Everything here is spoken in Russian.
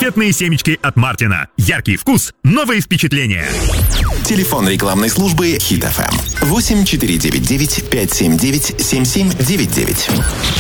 Конфетные семечки от Мартина. Яркий вкус, новые впечатления. Телефон рекламной службы Hit FM 8499 579 7799.